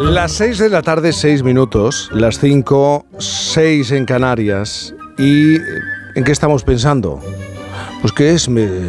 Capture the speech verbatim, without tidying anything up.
Las seis de la tarde, seis minutos, las cinco, seis en Canarias. ¿Y en qué estamos pensando? Pues que es